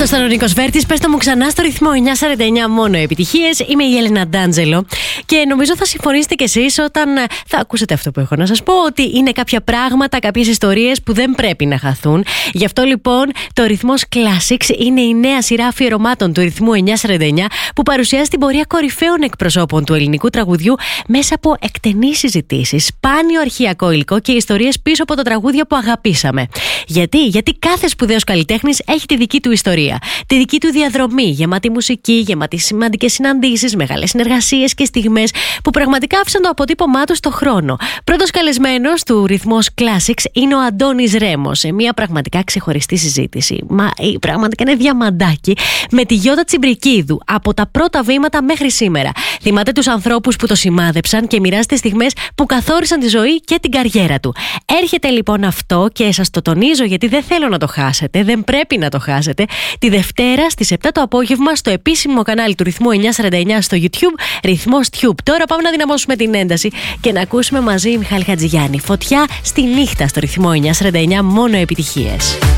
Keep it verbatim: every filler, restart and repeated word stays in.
Αυτό ήταν ο Νίκος Βέρτης. Πες το μου ξανά στο ρυθμό εννιά σαράντα εννιά, μόνο επιτυχίες. Είμαι η Έλενα Ντάντζελο και νομίζω θα συμφωνήσετε κι εσείς όταν θα ακούσετε αυτό που έχω να σας πω, ότι είναι κάποια πράγματα, κάποιες ιστορίες που δεν πρέπει να χαθούν. Γι' αυτό λοιπόν το Ρυθμός Classics είναι η νέα σειρά αφιερωμάτων του ρυθμού εννιά σαράντα εννιά που παρουσιάζει την πορεία κορυφαίων εκπροσώπων του ελληνικού τραγουδιού μέσα από εκτενείς συζητήσεις, σπάνιο αρχαιακό υλικό και ιστορίες πίσω από τα τραγούδια που αγαπήσαμε. Γιατί, Γιατί κάθε σπουδαίος καλλιτέχνης έχει τη δική του ιστορία, τη δική του διαδρομή, γεμάτη μουσική, γεμάτη σημαντικές συναντήσεις, μεγάλες συνεργασίες και στιγμές που πραγματικά άφησαν το αποτύπωμά του στο χρόνο. Πρώτος καλεσμένος του Ρυθμός Classics είναι ο Αντώνης Ρέμος, σε μια πραγματικά ξεχωριστή συζήτηση. Μα πραγματικά είναι διαμαντάκι με τη Γιώτα Τσιμπρικίδου από τα πρώτα βήματα μέχρι σήμερα. Θυμάται τους ανθρώπους που το σημάδεψαν και μοιράζεται στιγμές που καθόρισαν τη ζωή και την καριέρα του. Έρχεται λοιπόν αυτό και σας το τονίζω γιατί δεν θέλω να το χάσετε, δεν πρέπει να το χάσετε. Τη Δευτέρα στις επτά το απόγευμα στο επίσημο κανάλι του Ρυθμού εννιά σαράντα εννιά στο YouTube, Ρυθμός Tube. Τώρα πάμε να δυναμώσουμε την ένταση και να ακούσουμε μαζί Μιχάλη Χατζηγιάννη. Φωτιά στη νύχτα στο Ρυθμό εννιά σαράντα εννιά, μόνο επιτυχίες.